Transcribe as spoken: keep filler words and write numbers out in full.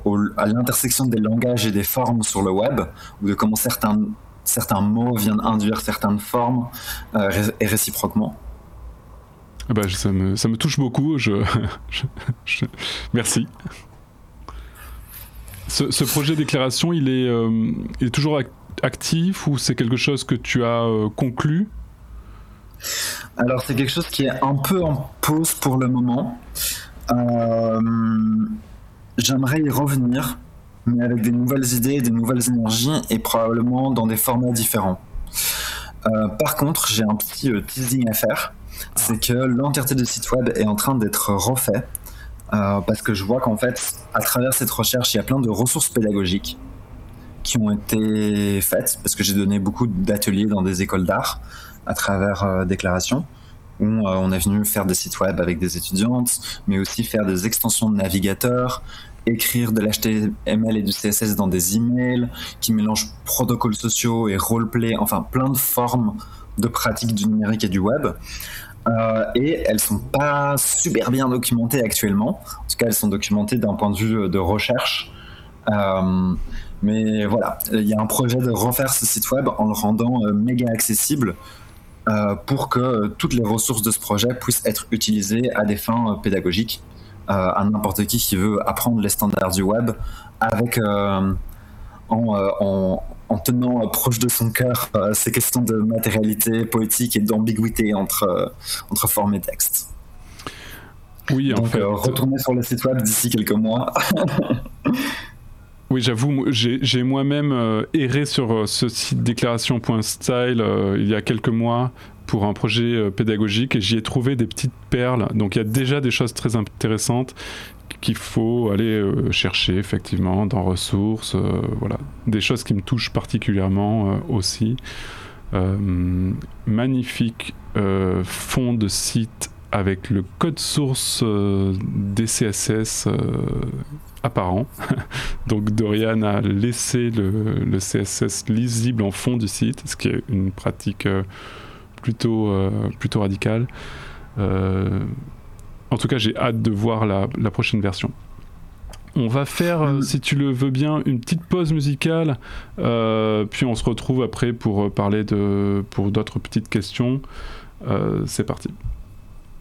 au, à l'intersection des langages et des formes sur le web, ou de comment certains, certains mots viennent induire certaines formes, euh, et réciproquement. Bah, ça, me, ça me touche beaucoup, je, je, je... merci. Ce, ce projet d'éclairation, il est, euh, il est toujours actif ou c'est quelque chose que tu as euh, conclu ? Alors c'est quelque chose qui est un peu en pause pour le moment. Euh, j'aimerais y revenir, mais avec des nouvelles idées, des nouvelles énergies et probablement dans des formats différents. Euh, par contre, j'ai un petit euh, teasing à faire. C'est que l'entièreté du site web est en train d'être refait euh, parce que je vois qu'en fait, à travers cette recherche, il y a plein de ressources pédagogiques qui ont été faites parce que j'ai donné beaucoup d'ateliers dans des écoles d'art à travers euh, Déclaration où euh, on est venu faire des sites web avec des étudiantes, mais aussi faire des extensions de navigateurs, écrire de l'H T M L et du C S S dans des emails qui mélangent protocoles sociaux et roleplay, enfin plein de formes de pratiques du numérique et du web. Euh, et elles sont pas super bien documentées actuellement. En tout cas, elles sont documentées d'un point de vue de recherche. Euh, mais voilà, il y a un projet de refaire ce site web en le rendant euh, méga accessible euh, pour que euh, toutes les ressources de ce projet puissent être utilisées à des fins euh, pédagogiques, euh, à n'importe qui qui veut apprendre les standards du web avec euh, en, euh, en en tenant euh, proche de son cœur euh, ces questions de matérialité poétique et d'ambiguïté entre, euh, entre forme et texte. Oui, Donc, en fait... euh, retourner sur le site web d'ici quelques mois. Oui, j'avoue, j'ai, j'ai moi-même euh, erré sur euh, ce site déclaration point style euh, il y a quelques mois pour un projet euh, pédagogique et j'y ai trouvé des petites perles. Donc il y a déjà des choses très intéressantes qu'il faut aller euh, chercher effectivement dans ressources, euh, voilà, des choses qui me touchent particulièrement euh, aussi. Euh, magnifique euh, fond de site avec le code source euh, des C S S euh, apparent. Donc Dorian a laissé le, le C S S lisible en fond du site, ce qui est une pratique euh, plutôt, euh, plutôt radicale. Euh, En tout cas, j'ai hâte de voir la, la prochaine version. On va faire, euh, si tu le veux bien, une petite pause musicale, euh, puis on se retrouve après pour parler de, pour d'autres petites questions. Euh, c'est parti.